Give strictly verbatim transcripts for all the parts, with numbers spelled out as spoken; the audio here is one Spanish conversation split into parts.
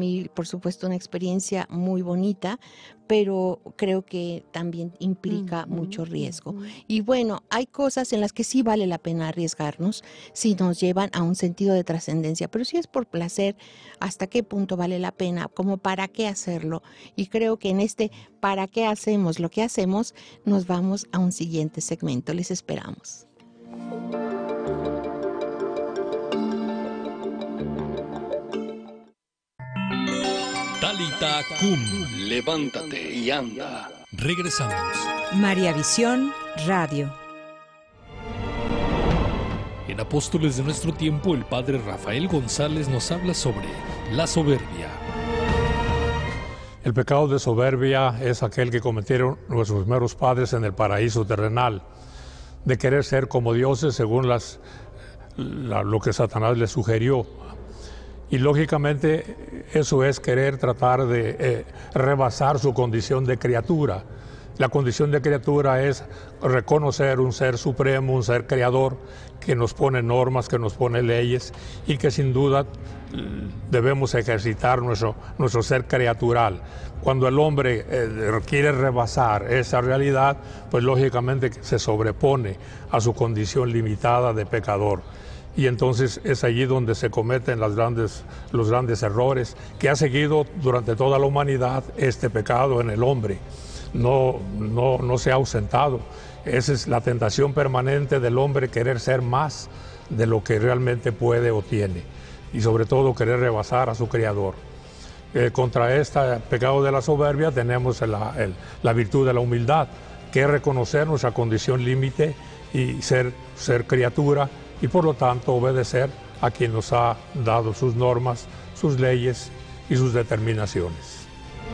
mí, por supuesto, una experiencia muy bonita, pero creo que también implica Ujú, mucho riesgo. ujú. Y bueno, hay cosas en las que sí vale la pena arriesgarnos si nos llevan a un sentido de trascendencia, pero si es por placer, ¿hasta qué punto vale la pena? ¿Como para qué hacerlo? Y creo que en este ¿para qué hacemos lo que hacemos? Nos vamos a un siguiente segmento. Les esperamos. Talita Kum, levántate y anda. Regresamos. María Visión Radio. En Apóstoles de nuestro tiempo, el padre Rafael González nos habla sobre la soberbia. El pecado de soberbia es aquel que cometieron nuestros primeros padres en el paraíso terrenal, de querer ser como dioses según las, la, lo que Satanás les sugirió. Y lógicamente eso es querer tratar de eh, rebasar su condición de criatura. La condición de criatura es reconocer un ser supremo, un ser creador, que nos pone normas, que nos pone leyes y que sin duda debemos ejercitar nuestro, nuestro ser creatural. Cuando el hombre eh, quiere rebasar esa realidad, pues lógicamente se sobrepone a su condición limitada de pecador. Y entonces es allí donde se cometen las grandes, los grandes errores que ha seguido durante toda la humanidad este pecado en el hombre. No, no, no se ha ausentado. Esa es la tentación permanente del hombre, querer ser más de lo que realmente puede o tiene. Y sobre todo querer rebasar a su Creador. Eh, contra este pecado de la soberbia tenemos la, el, la virtud de la humildad, que es reconocer nuestra condición límite y ser, ser criatura, y por lo tanto obedecer a quien nos ha dado sus normas, sus leyes y sus determinaciones.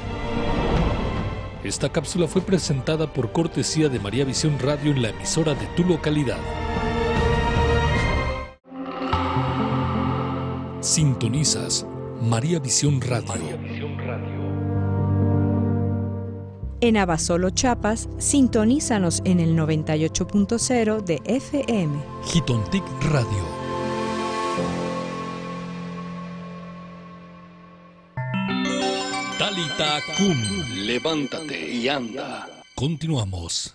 Esta cápsula fue presentada por cortesía de María Visión Radio en la emisora de tu localidad. Sintonizas María Visión Radio. María Visión Radio. En Abasolo, Chiapas, sintonízanos en el noventa y ocho punto cero de F M. Jitontic Radio. Talita Kum, levántate y anda. Continuamos.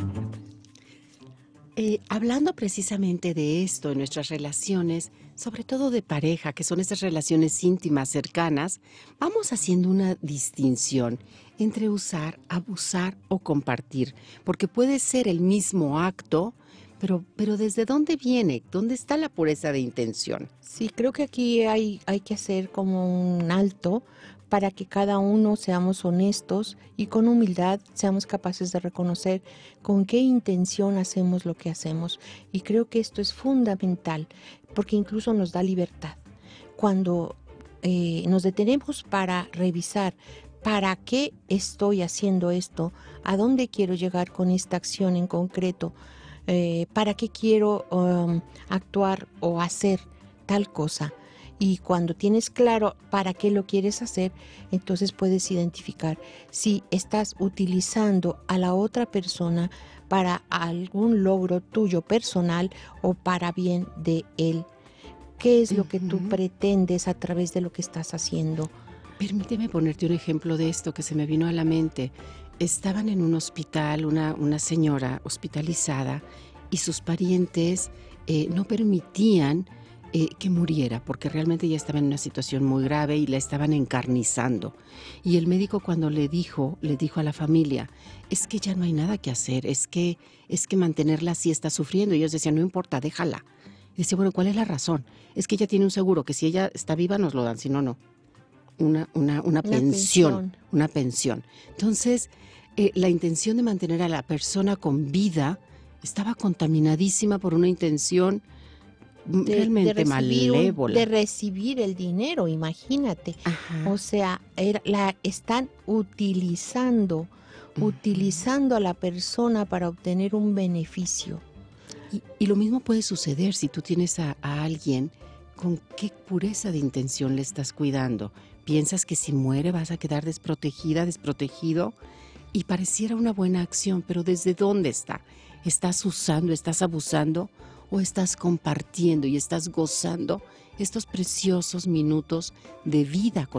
Eh, hablando precisamente de esto en nuestras relaciones, sobre todo de pareja, que son estas relaciones íntimas, cercanas, vamos haciendo una distinción entre usar, abusar o compartir, porque puede ser el mismo acto, pero, pero ¿desde dónde viene? ¿Dónde está la pureza de intención? Sí, creo que aquí hay, hay que hacer como un alto para que cada uno seamos honestos y con humildad seamos capaces de reconocer con qué intención hacemos lo que hacemos. Y creo que esto es fundamental, porque incluso nos da libertad. Cuando eh, nos detenemos para revisar para qué estoy haciendo esto, a dónde quiero llegar con esta acción en concreto, eh, para qué quiero um, actuar o hacer tal cosa. Y cuando tienes claro para qué lo quieres hacer, entonces puedes identificar si estás utilizando a la otra persona para algún logro tuyo personal o para bien de él. ¿Qué es lo que tú pretendes a través de lo que estás haciendo? Permíteme ponerte un ejemplo de esto que se me vino a la mente. Estaban en un hospital, una, una señora hospitalizada, y sus parientes eh, no permitían Eh, que muriera, porque realmente ya estaba en una situación muy grave y la estaban encarnizando. Y el médico cuando le dijo, le dijo a la familia, es que ya no hay nada que hacer, es que, es que mantenerla así está sufriendo. Y ellos decían, no importa, déjala. Y decía, bueno, ¿cuál es la razón? Es que ella tiene un seguro, que si ella está viva nos lo dan, si no, no. Una, una, una, una pensión, pensión, una pensión. Entonces, eh, la intención de mantener a la persona con vida estaba contaminadísima por una intención De, realmente de malévola. Un, de recibir el dinero, imagínate. Ajá. O sea, era, la están utilizando, uh-huh. utilizando a la persona para obtener un beneficio. Y, y lo mismo puede suceder si tú tienes a, a alguien con qué pureza de intención le estás cuidando. Piensas que si muere vas a quedar desprotegida, desprotegido, y pareciera una buena acción, pero ¿desde dónde está? ¿Estás usando, estás abusando? ¿O estás compartiendo y estás gozando estos preciosos minutos de vida con